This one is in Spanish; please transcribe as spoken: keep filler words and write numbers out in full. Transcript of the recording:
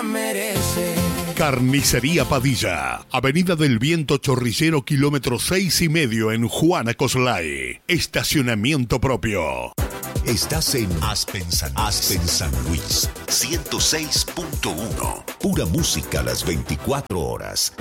ella merece. Carnicería Padilla, Avenida del Viento Chorrillero, kilómetro seis y medio en Juana Coslay. Estacionamiento propio. Estás en Aspen San, Aspen San Luis, ciento seis punto uno. Pura música las veinticuatro horas.